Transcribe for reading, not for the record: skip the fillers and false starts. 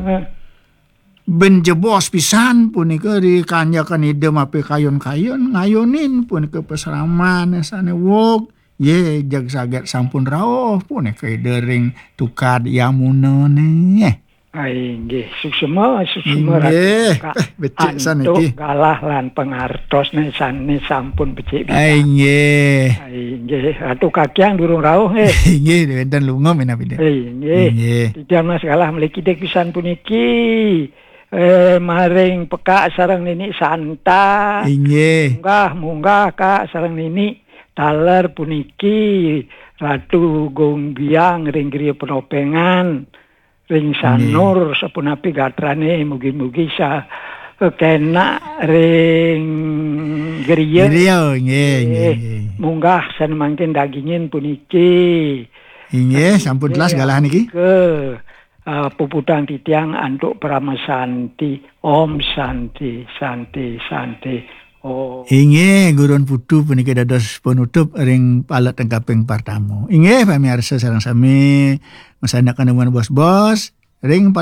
benjebos pisan punika dikanjakan ide mape kayon-kayon ngayonin punika peseraman sane wog ye jag saget sampun rawuh punika ide ring tukad yamunane. Ai nggih suksema Nggih, becik saniki. Galah lan pengartos sane sampun becik. Ai nggih. Ai nggih, Ratu Kakyang durung rawuh nggih. Nggih, wonten lunga menapa. Nggih. Tidak Mas galah mliki pisan puniki. Maring pekak sareng nini santa. Nggih. Munggah Kak sareng nini taler puniki Ratu Gongbiang ring griya penopengan. Ring sanur sapunapi gatrane mugi-mugi sa kena ring griya. Nggih. Munggah san mangken dagingin puniki. Nggih, sampun telas galah niki. Puputan titiang antuk Pramasanti. Om Santi. Oh. Inggih gurun putu puniki dados penutup ring palet teng kaping pertama. Inggih pamirsa sareng sami masanaken bos-bos ring